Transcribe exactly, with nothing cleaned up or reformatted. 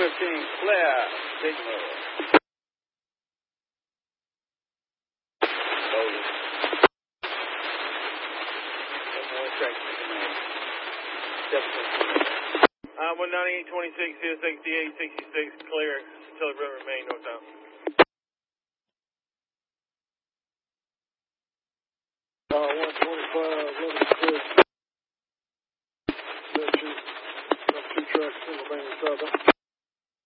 fifteen, clear. Signal. Loaded. One more traction command. Uh, one ninety-eight twenty-six, sixty-eight sixty-six, clear. Until the remain northbound. Uh, one twenty-five, eleven six.